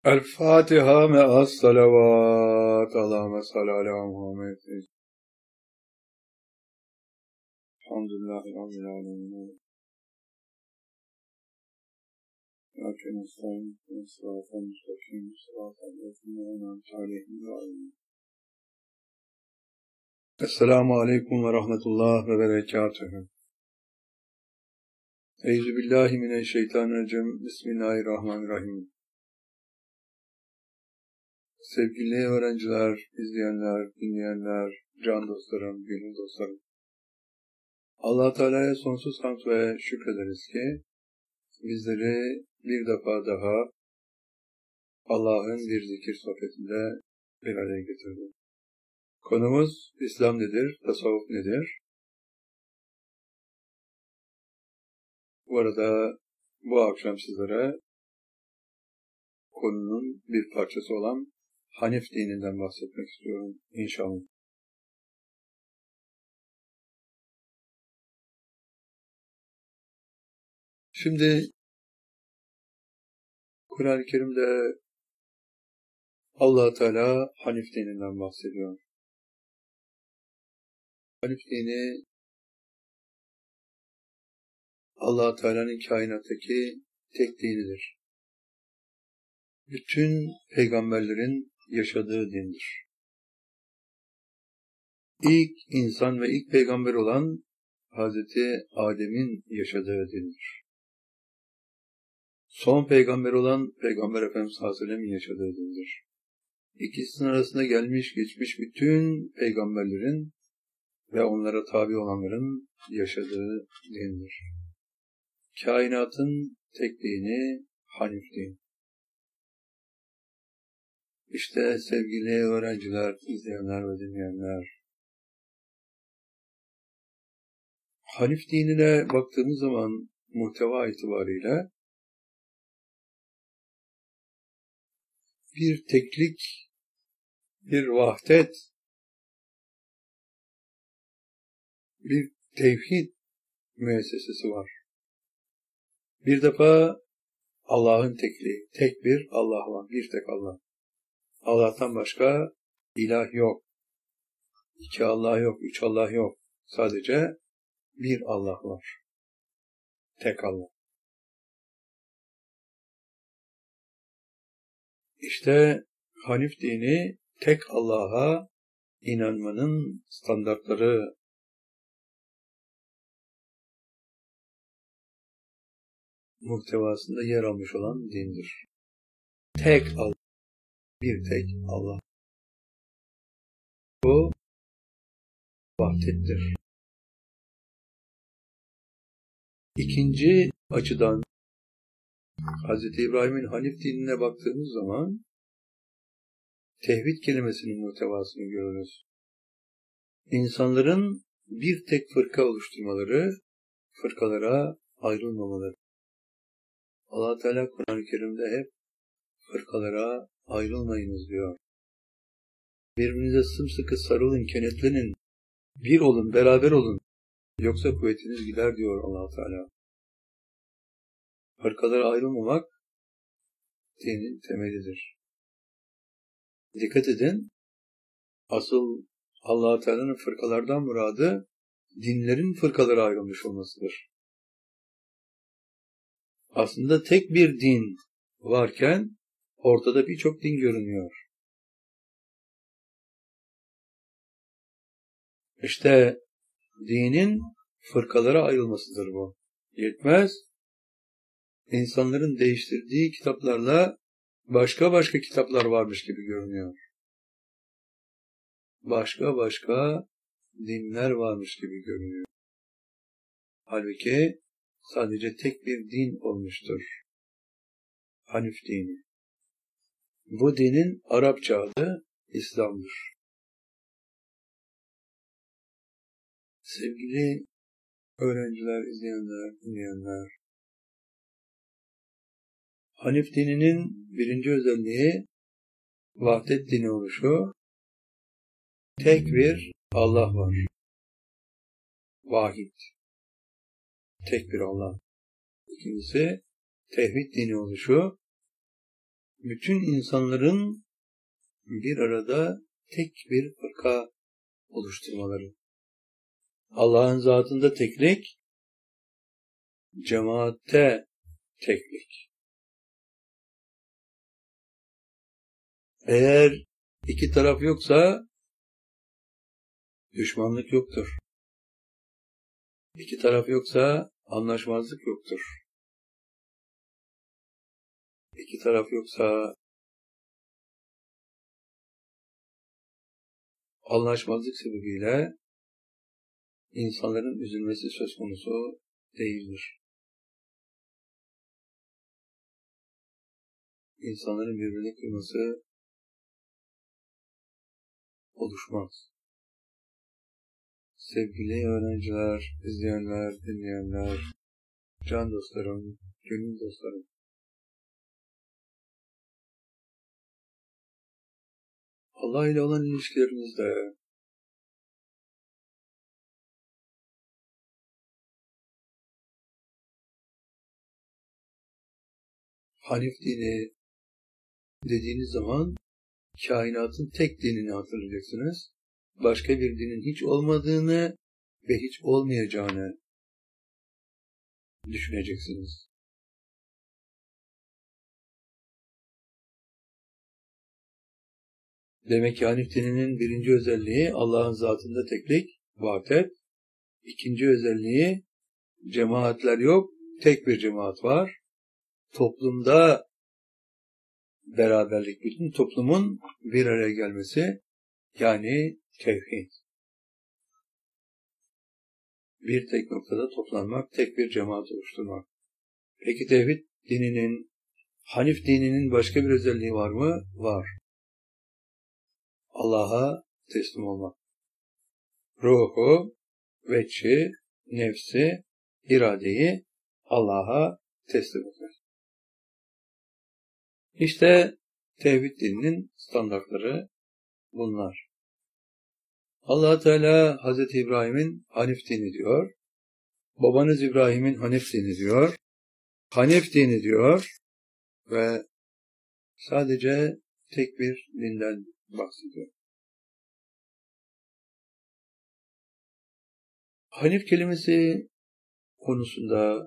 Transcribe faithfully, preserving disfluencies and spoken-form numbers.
El Fatiha me'as salavat. Allahümme salli ala Muhammed. Elhamdülillahi Rabbil alemin. Lakin estağfirullah ve sıratel müstakim, sıratel lezine en'amte aleyhim ve alemin. Esselamu aleyküm ve rahmetullah ve berekatühü. Euzubillahimineşşeytanirracim. Bismillahirrahmanirrahim. Sevgili öğrenciler, izleyenler, dinleyenler, can dostlarım, gönül dostlarım. Allah Teala'ya sonsuz hamd ve şükrederiz ki bizleri bir defa daha Allah'ın bir zikir sohbetinde bir araya getirdi. Konumuz İslam nedir, tasavvuf nedir? Bu arada bu akşam sizlere konunun bir parçası olan Hanif dininden bahsetmek istiyorum inşallah. Şimdi Kur'an-ı Kerim'de Allah Teala Hanif dininden bahsediyor. Hanif dini Allah Teala'nın kainattaki tek dinidir. Bütün peygamberlerin yaşadığı dindir. İlk insan ve ilk peygamber olan Hazreti Adem'in yaşadığı dindir. Son peygamber olan Peygamber Efendimiz sallallahu aleyhi ve sellem'in yaşadığı dindir. İkisinin arasında gelmiş geçmiş bütün peygamberlerin ve onlara tabi olanların yaşadığı dindir. Kainatın tek dini Hanif dini. İşte sevgili öğrenciler, izleyenler ve dinleyenler, Hanif dinine baktığımız zaman muhteva itibariyle bir teklik, bir vahdet, bir tevhid müessesesi var. Bir defa Allah'ın tekliği, tek bir Allah var, bir tek Allah. Allah'tan başka ilah yok. İki Allah yok, üç Allah yok. Sadece bir Allah var. Tek Allah. İşte Hanif dini tek Allah'a inanmanın standartları, muhtevasında yer almış olan dindir. Tek Allah, bir tek Allah. Bu vahdettir. İkinci açıdan Hazreti İbrahim'in Hanif dinine baktığımız zaman tevhid kelimesinin muhtevasını görürüz. İnsanların bir tek fırka oluşturmaları, fırkalara ayrılmamaları. Allah Teala Kur'an-ı Kerim'de hep fırkalara ayrılmayınız diyor. Birbirinize sımsıkı sarılın, kenetlenin, bir olun, beraber olun. Yoksa kuvvetiniz gider diyor Allah Teala. Fırkalara ayrılmamak dinin temelidir. Dikkat edin, asıl Allah Teala'nın fırkalardan muradı dinlerin fırkalara ayrılmış olmasıdır. Aslında tek bir din varken ortada birçok din görünüyor. İşte dinin fırkalara ayrılmasıdır bu. Yetmez, insanların değiştirdiği kitaplarla başka başka kitaplar varmış gibi görünüyor. Başka başka dinler varmış gibi görünüyor. Halbuki sadece tek bir din olmuştur. Hanif dini. Bu dinin Arapça adı İslam'dır. Sevgili öğrenciler, izleyenler, dinleyenler, Hanif dininin birinci özelliği vahdet dini oluşu. Tek bir Allah var. Vahid. Tek bir Allah. İkincisi tevhid dini oluşu. bütün insanların bir arada tek bir fırka oluşturmaları. Allah'ın zatında teklik, cemaatte teklik. Eğer iki taraf yoksa düşmanlık yoktur. İki taraf yoksa anlaşmazlık yoktur. İki taraf yoksa anlaşmazlık sebebiyle insanların üzülmesi söz konusu değildir. İnsanların birbirini kırması oluşmaz. Sevgili öğrenciler, izleyenler, dinleyenler, can dostlarım, gönül dostlarım. Allah ile olan ilişkilerinizde Hanif dini dediğiniz zaman kainatın tek dinini hatırlayacaksınız. Başka bir dinin hiç olmadığını ve hiç olmayacağını düşüneceksiniz. Demek ki Hanif dininin birinci özelliği Allah'ın zatında teklik, vahdet. İkinci özelliği cemaatler yok, tek bir cemaat var. Toplumda beraberlik, bütün toplumun bir araya gelmesi, yani tevhid. Bir tek noktada toplanmak, tek bir cemaat oluşturmak. Peki tevhid dininin, Hanif dininin başka bir özelliği var mı? Var. Allah'a teslim olmak. Ruhu, veçhi, nefsi, iradeyi Allah'a teslim etmek. İşte tevhid dininin standartları bunlar. Allah Teala Hazreti İbrahim'in Hanif dini diyor. Babanız İbrahim'in Hanif dini diyor. Hanif dini diyor ve sadece tek bir dinden bahsediyor. Hanif kelimesi konusunda